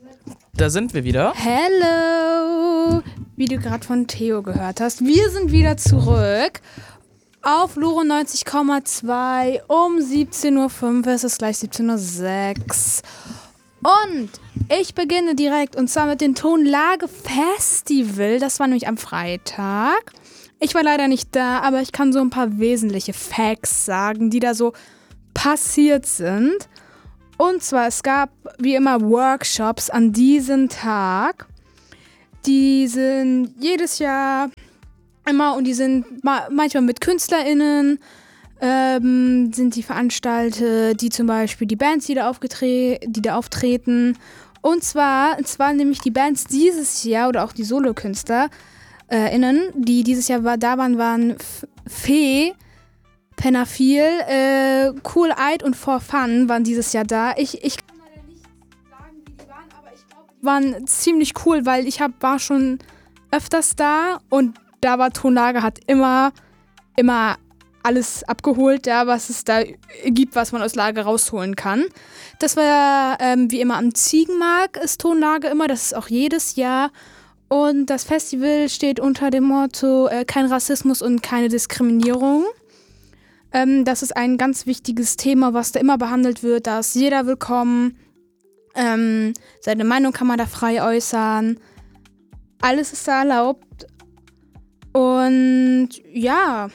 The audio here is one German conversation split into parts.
Da sind wir wieder. Hello! Wie du gerade von Theo gehört hast. Wir sind wieder zurück auf Loro 90,2 um 17.05 Uhr. Es ist gleich 17.06 Uhr. Und ich beginne direkt und zwar mit dem Tonlage Festival. Das war nämlich am Freitag. Ich war leider nicht da, aber ich kann so ein paar wesentliche Facts sagen, die da so passiert sind. Und zwar, es gab wie immer Workshops an diesem Tag. Die sind jedes Jahr immer und die sind manchmal mit KünstlerInnen sind die veranstaltet, die zum Beispiel die Bands, die da auftreten. Und zwar nämlich die Bands dieses Jahr oder auch die SolokünstlerInnen, die dieses Jahr da waren Fee, Penafil, Cool Eid und For Fun waren dieses Jahr da. Ich kann leider nicht sagen, wie die waren, aber ich glaube, die waren ziemlich cool, weil ich war schon öfters da und da war Tonlage, hat immer alles abgeholt, ja, was es da gibt, was man aus Lage rausholen kann. Das war wie immer am Ziegenmarkt ist Tonlage immer, das ist auch jedes Jahr. Und das Festival steht unter dem Motto kein Rassismus und keine Diskriminierung. Das ist ein ganz wichtiges Thema, was da immer behandelt wird. Da ist jeder willkommen. Seine Meinung kann man da frei äußern. Alles ist da erlaubt. Und ja,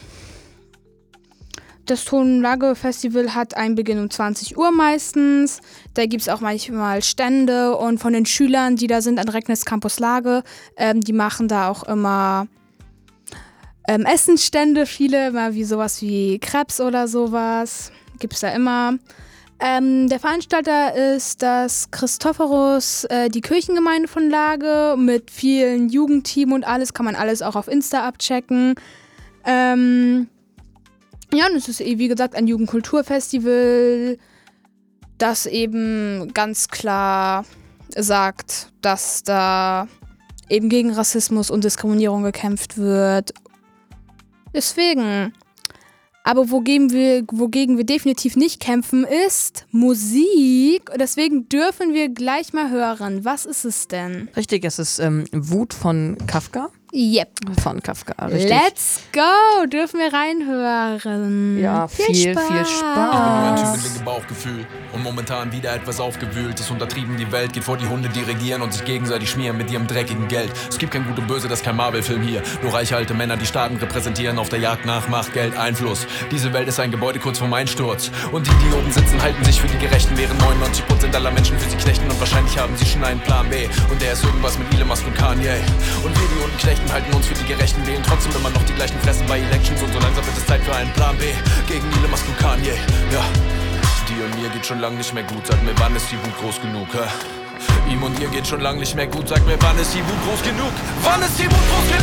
das Tonlage-Festival hat einen Beginn um 20 Uhr meistens. Da gibt es auch manchmal Stände. Und von den Schülern, die da sind an Recknitz Campus Lage, die machen da auch immer Essensstände, viele, mal wie sowas wie Crepes oder sowas, gibt's da immer. Der Veranstalter ist das Christophorus, die Kirchengemeinde von Lage, mit vielen Jugendteam und alles, kann man alles auch auf Insta abchecken. Ja, und es ist wie gesagt ein Jugendkulturfestival, das eben ganz klar sagt, dass da eben gegen Rassismus und Diskriminierung gekämpft wird. Deswegen, aber wogegen wir definitiv nicht kämpfen, ist Musik. Deswegen dürfen wir gleich mal hören. Was ist es denn? Richtig, es ist Wut von Kafka. Yep. Von Kafka, richtig. Let's go! Dürfen wir reinhören. Ja, viel Spaß. Ich bin nur ein Typ mit linkem Bauchgefühl und momentan wieder etwas aufgewühlt. Ist untertrieben, die Welt geht vor die Hunde, die regieren und sich gegenseitig schmieren mit ihrem dreckigen Geld. Es gibt kein Gut und Böse, das ist kein Marvel-Film hier. Nur reiche alte Männer, die Staaten repräsentieren auf der Jagd nach Macht, Geld, Einfluss. Diese Welt ist ein Gebäude kurz vorm Einsturz. Und die oben sitzen, halten sich für die Gerechten, während 99% aller Menschen für sie knechten. Und wahrscheinlich haben sie schon einen Plan B. Und der ist irgendwas mit Elon Musk und Kanye. Und wir, die unten knechten, halten uns für die Gerechten, wählen trotzdem immer noch die gleichen Fressen bei Elections. Und so langsam wird es Zeit für einen Plan B gegen Elon Musk und Kanye. Ja, dir und mir geht schon lang nicht mehr gut. Sag mir, wann ist die Wut groß genug? Ihm und ihr geht schon lang nicht mehr gut. Sag mir, wann ist die Wut groß genug? Wann ist die Wut groß genug?